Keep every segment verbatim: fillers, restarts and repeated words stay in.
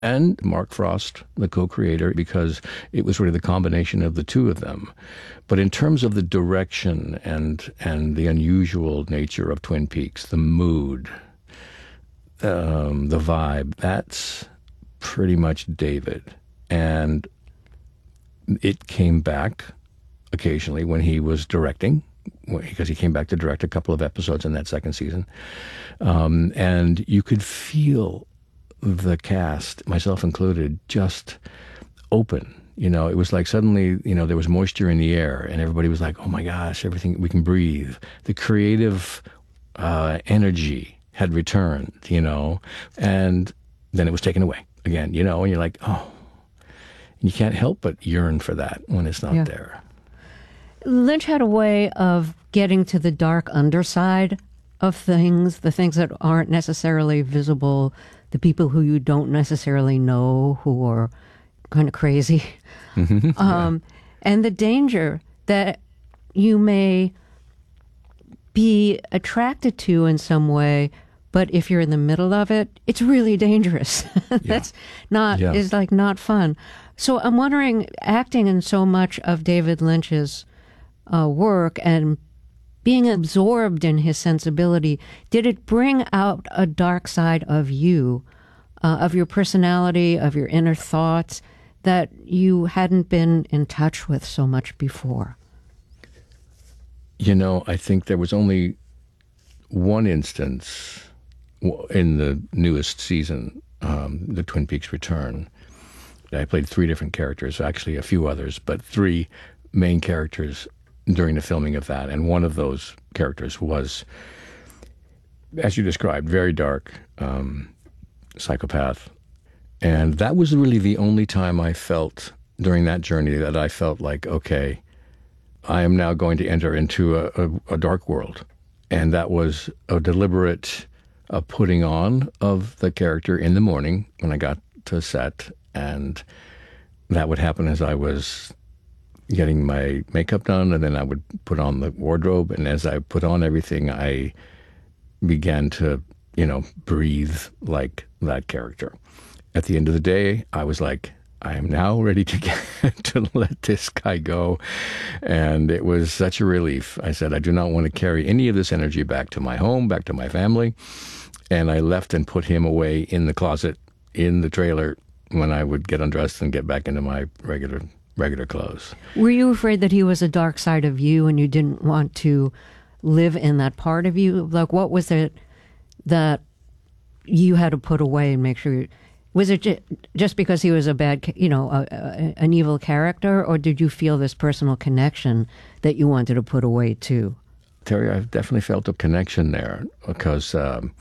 and Mark Frost, the co-creator, because it was really the combination of the two of them. But in terms of the direction and and the unusual nature of Twin Peaks, the mood, um, the vibe, that's pretty much David. And it came back occasionally when he was directing, because he came back to direct a couple of episodes in that second season. Um, and you could feel the cast, myself included, just open. You know, it was like suddenly, you know, there was moisture in the air and everybody was like, oh my gosh, everything, we can breathe. The creative uh, energy had returned, you know, and then it was taken away again, you know, and you're like, oh, you can't help but yearn for that when it's not Yeah. there. Lynch had a way of getting to the dark underside of things, the things that aren't necessarily visible, the people who you don't necessarily know who are kind of crazy. Mm-hmm. um, and the danger that you may be attracted to in some way, but if you're in the middle of it, it's really dangerous. That's not, Yeah. is like not fun. So I'm wondering, acting in so much of David Lynch's uh, work and being absorbed in his sensibility, did it bring out a dark side of you, uh, of your personality, of your inner thoughts that you hadn't been in touch with so much before? You know, I think there was only one instance in the newest season, um, the Twin Peaks Return. I played three different characters, actually a few others, but three main characters during the filming of that. And one of those characters was, as you described, very dark, um, psychopath. And that was really the only time I felt during that journey that I felt like, okay, I am now going to enter into a, a, a dark world. And that was a deliberate uh, putting on of the character in the morning when I got to set. And that would happen as I was getting my makeup done, and then I would put on the wardrobe. And as I put on everything, I began to, you know, breathe like that character. At the end of the day, I was like, I am now ready to get to let this guy go. And it was such a relief. I said, I do not want to carry any of this energy back to my home, back to my family. And I left and put him away in the closet, in the trailer, when I would get undressed and get back into my regular regular clothes. Were you afraid that he was a dark side of you and you didn't want to live in that part of you? Like, what was it that you had to put away and make sure you... Was it ju- just because he was a bad, you know, a, a, an evil character, or did you feel this personal connection that you wanted to put away too? Terry, I've definitely felt a connection there because, um,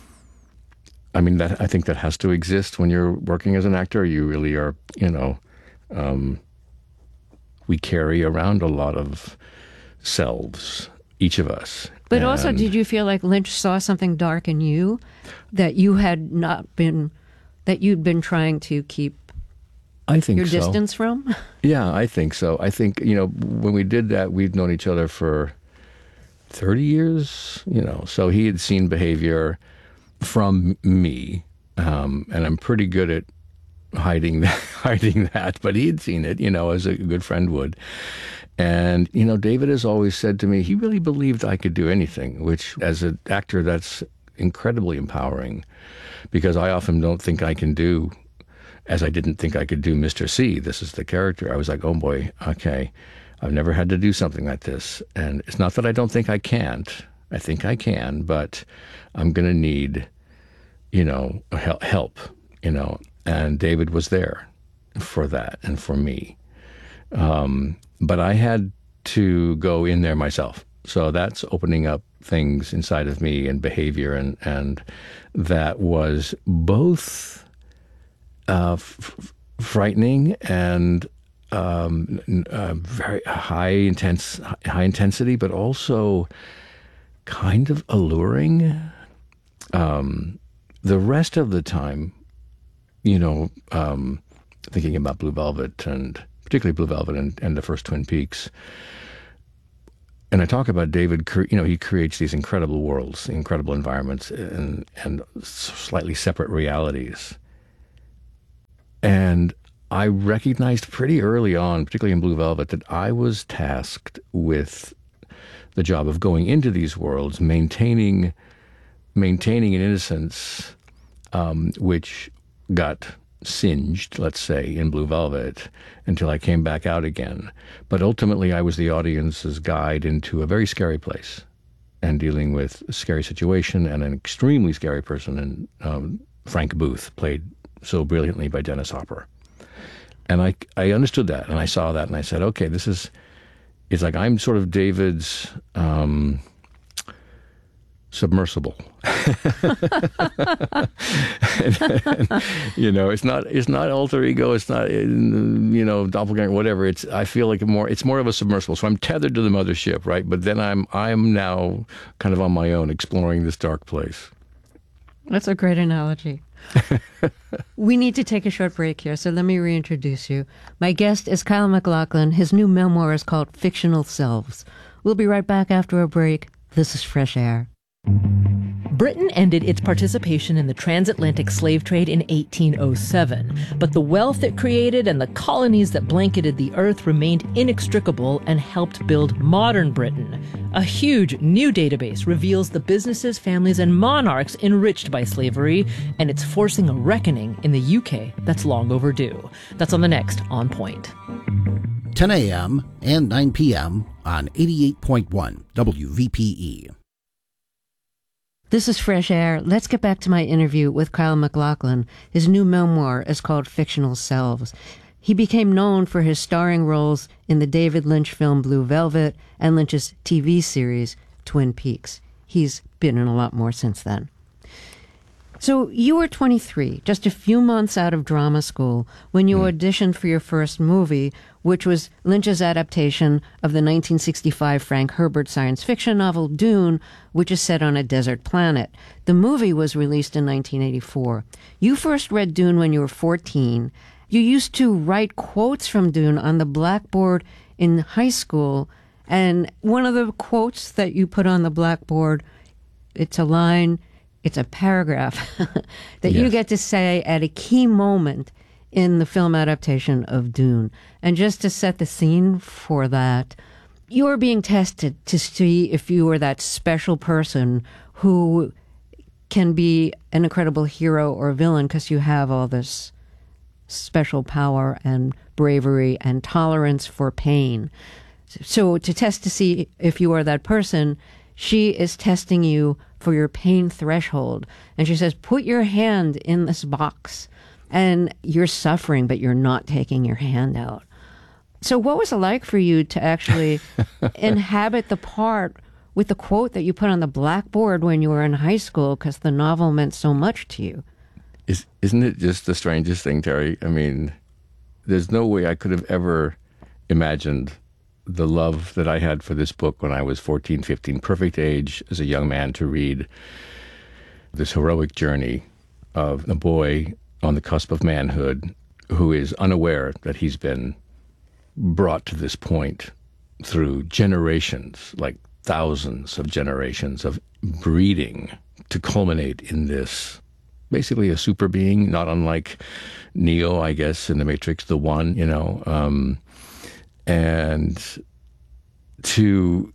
I mean, that I think that has to exist when you're working as an actor. You really are, you know, um, we carry around a lot of selves, each of us. But also, And- did you feel like Lynch saw something dark in you that you had not been... that you'd been trying to keep I think your so. distance from? Yeah, I think so. I think, you know, when we did that, we'd known each other for thirty years, you know, so he had seen behavior from me, um, and I'm pretty good at hiding that, hiding that, but he'd seen it, you know, as a good friend would. And, you know, David has always said to me, he really believed I could do anything, which as an actor, that's incredibly empowering. Because I often don't think I can do, as I didn't think I could do Mister C. This is the character. I was like, oh boy, okay, I've never had to do something like this. And it's not that I don't think I can't. I think I can, but I'm going to need, you know, hel- help, you know. And David was there for that and for me. Um, but I had to go in there myself. So that's opening up things inside of me and behavior, and and that was both uh, f- frightening and um, uh, very high intense, high intensity, but also kind of alluring. Um, the rest of the time, you know, um, thinking about Blue Velvet and particularly Blue Velvet and, and the first Twin Peaks. And I talk about David, you know, he creates these incredible worlds, incredible environments, and, and slightly separate realities. And I recognized pretty early on, particularly in Blue Velvet, that I was tasked with the job of going into these worlds, maintaining maintaining an innocence um, which got singed, let's say, in Blue Velvet until I came back out again. But ultimately, I was the audience's guide into a very scary place and dealing with a scary situation and an extremely scary person, and um, Frank Booth, played so brilliantly by Dennis Hopper. And I, I understood that, and I saw that, and I said, okay, this is, it's like I'm sort of David's um, submersible. and, and, you know, it's not it's not alter ego, it's not, you know, doppelganger, whatever. It's I feel like more it's more of a submersible. So I'm tethered to the mothership, right? But then I'm I'm now kind of on my own, exploring this dark place. That's a great analogy. We need to take a short break here, so let me reintroduce you. My guest is Kyle MacLachlan. His new memoir is called Fictional Selves. We'll be right back after a break. This is Fresh Air. Britain ended its participation in the transatlantic slave trade in eighteen oh seven, but the wealth it created and the colonies that blanketed the earth remained inextricable and helped build modern Britain. A huge new database reveals the businesses, families, and monarchs enriched by slavery, and it's forcing a reckoning in the U K that's long overdue. That's on the next On Point. ten a.m. and nine p.m. on eighty-eight point one W V P E. This is Fresh Air. Let's get back to my interview with Kyle MacLachlan. His new memoir is called Fictional Selves. He became known for his starring roles in the David Lynch film Blue Velvet and Lynch's T V series Twin Peaks. He's been in a lot more since then. So you were twenty-three, just a few months out of drama school, when you mm. auditioned for your first movie, which was Lynch's adaptation of the nineteen sixty-five Frank Herbert science fiction novel Dune, which is set on a desert planet. The movie was released in nineteen eighty-four. You first read Dune when you were fourteen. You used to write quotes from Dune on the blackboard in high school, and one of the quotes that you put on the blackboard, it's a line... It's a paragraph that yes. you get to say at a key moment in the film adaptation of Dune. And just to set the scene for that, you're being tested to see if you are that special person who can be an incredible hero or villain because you have all this special power and bravery and tolerance for pain. So to test to see if you are that person, she is testing you for your pain threshold. And she says, put your hand in this box. And you're suffering, but you're not taking your hand out. So what was it like for you to actually inhabit the part with the quote that you put on the blackboard when you were in high school because the novel meant so much to you? Is, isn't it just the strangest thing, Terry? I mean, there's no way I could have ever imagined the love that I had for this book when I was fourteen, fifteen, perfect age as a young man to read this heroic journey of a boy on the cusp of manhood who is unaware that he's been brought to this point through generations, like thousands of generations of breeding to culminate in this, basically a super being, not unlike Neo, I guess, in The Matrix, the One, you know, um, and to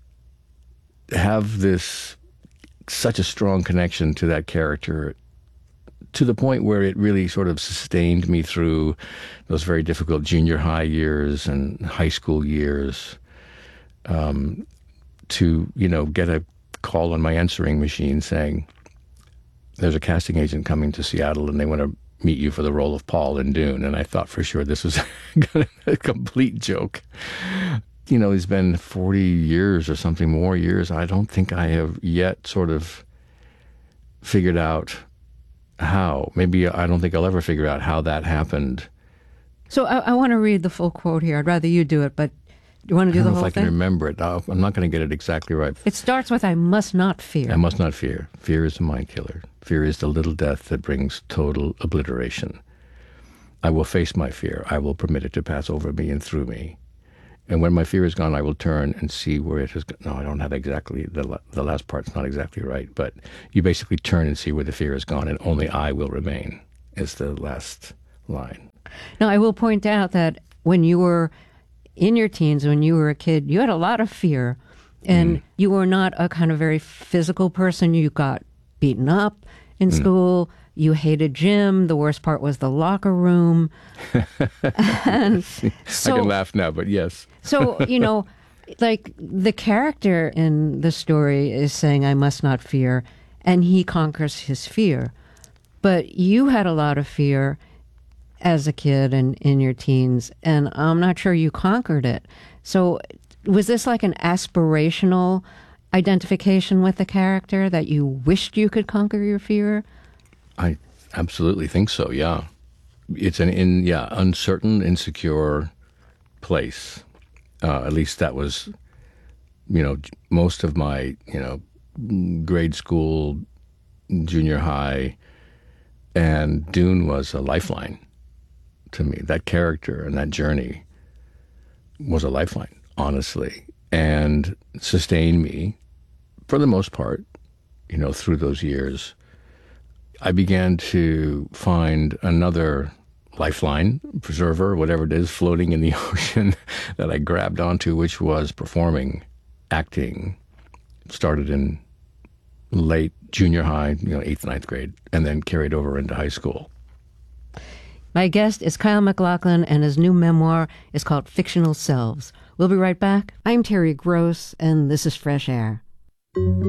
have this, such a strong connection to that character to the point where it really sort of sustained me through those very difficult junior high years and high school years, um, to, you know, get a call on my answering machine saying, there's a casting agent coming to Seattle and they want to meet you for the role of Paul in Dune. And I thought for sure this was a complete joke. You know, it's been forty years or something more years. I don't think I have yet sort of figured out how. Maybe I don't think I'll ever figure out how that happened. So I, I want to read the full quote here. I'd rather you do it, but do you want to do I the don't whole know if thing? I can remember it. I'll, I'm not going to get it exactly right. It starts with, I must not fear. I must not fear. Fear is a mind killer. Fear is the little death that brings total obliteration. I will face my fear. I will permit it to pass over me and through me. And when my fear is gone, I will turn and see where it has gone. No, I don't have exactly, the, the last part's not exactly right, but you basically turn and see where the fear is gone, and only I will remain, is the last line. Now, I will point out that when you were in your teens, when you were a kid, you had a lot of fear, and mm. you were not a kind of very physical person. You got beaten up in mm. school. You hated gym. The worst part was the locker room. And so, I can laugh now, but yes. So, you know, like the character in the story is saying, I must not fear, and he conquers his fear. But you had a lot of fear as a kid and in your teens, and I'm not sure you conquered it. So was this like an aspirational identification with the character, that you wished you could conquer your fear? I absolutely think so, yeah. It's an in yeah uncertain, insecure place. Uh, at least that was, you know, most of my, you know, grade school, junior high, and Dune was a lifeline to me. That character and that journey was a lifeline, honestly, and sustained me for the most part, you know, through those years. I began to find another lifeline, preserver, whatever it is, floating in the ocean that I grabbed onto, which was performing, acting. Started in late junior high, you know, eighth, ninth grade, and then carried over into high school. My guest is Kyle MacLachlan, and his new memoir is called Fictional Selves. We'll be right back. I'm Terry Gross, and this is Fresh Air.